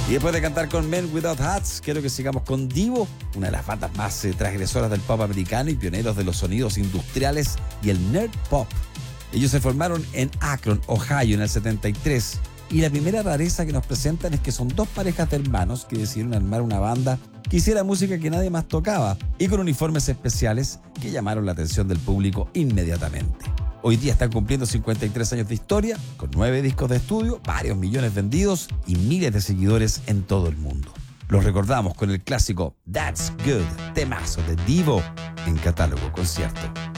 Y después de cantar con Men Without Hats, quiero que sigamos con Devo, una de las bandas más transgresoras del pop americano y pioneros de los sonidos industriales y el nerd pop. Ellos se formaron en Akron, Ohio, en el 73. Y la primera rareza que nos presentan es que son dos parejas de hermanos que decidieron armar una banda que hiciera música que nadie más tocaba y con uniformes especiales que llamaron la atención del público inmediatamente. Hoy día están cumpliendo 53 años de historia, con 9 discos de estudio, varios millones vendidos y miles de seguidores en todo el mundo. Los recordamos con el clásico That's Good, temazo de Devo en Catálogo Concierto.